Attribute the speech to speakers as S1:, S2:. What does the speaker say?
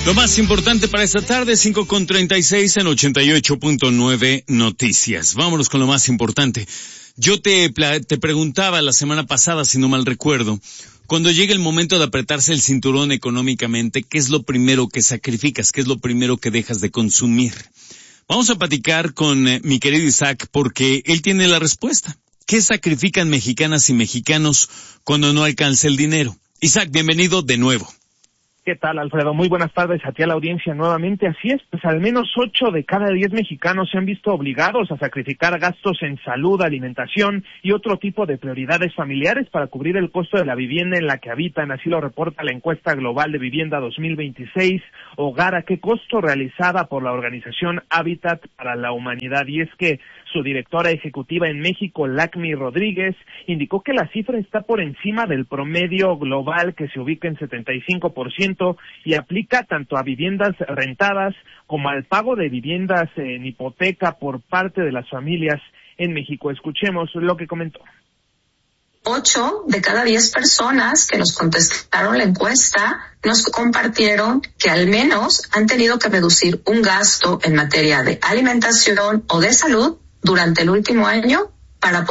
S1: Lo más importante para esta tarde, 5:36 en 88.9 Noticias. Vámonos con lo más importante. Yo te preguntaba la semana pasada, si no mal recuerdo, cuando llega el momento de apretarse el cinturón económicamente, ¿qué es lo primero que sacrificas? ¿Qué es lo primero que dejas de consumir? Vamos a platicar con mi querido Isaac, porque él tiene la respuesta. ¿Qué sacrifican mexicanas y mexicanos cuando no alcanza el dinero? Isaac, bienvenido de nuevo.
S2: ¿Qué tal, Alfredo? Muy buenas tardes a ti, a la audiencia nuevamente. Así es, pues al menos 8 de cada 10 mexicanos se han visto obligados a sacrificar gastos en salud, alimentación y otro tipo de prioridades familiares para cubrir el costo de la vivienda en la que habitan. Así lo reporta la encuesta global de vivienda 2026, Hogar a qué costo, realizada por la organización Hábitat para la Humanidad. Y es que su directora ejecutiva en México, Lacmi Rodríguez, indicó que la cifra está por encima del promedio global, que se ubica en 75%, y aplica tanto a viviendas rentadas como al pago de viviendas en hipoteca por parte de las familias en México. Escuchemos lo que comentó.
S3: 8 de cada 10 personas que nos contestaron la encuesta nos compartieron que al menos han tenido que reducir un gasto en materia de alimentación o de salud durante el último año para